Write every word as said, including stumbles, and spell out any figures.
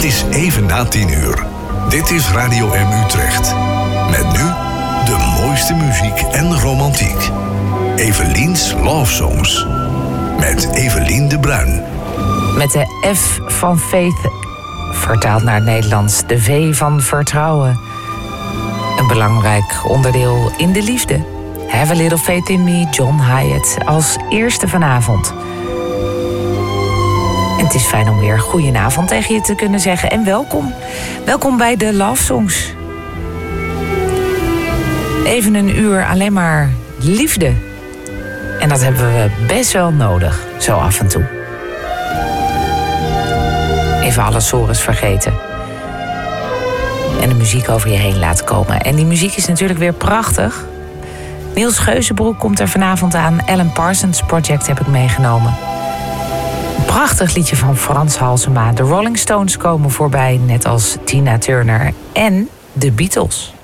is even na tien uur. Dit is Radio M Utrecht. Met nu de mooiste muziek en romantiek. Evelien's Love Songs. Met Evelien de Bruin. Met de F van Faith, vertaald naar het Nederlands. De V van vertrouwen. Een belangrijk onderdeel in de liefde. Have a Little Faith in Me, John Hyatt, als eerste vanavond. En het is fijn om weer goedenavond tegen je te kunnen zeggen. En welkom. Welkom bij de Love Songs. Even een uur alleen maar liefde. En dat hebben we best wel nodig, zo af en toe. Even alle sores vergeten. En de muziek over je heen laten komen. En die muziek is natuurlijk weer prachtig. Niels Geuzenbroek komt er vanavond aan. Alan Parsons Project heb ik meegenomen. Een prachtig liedje van Frans Halsema. De Rolling Stones komen voorbij, net als Tina Turner en de Beatles.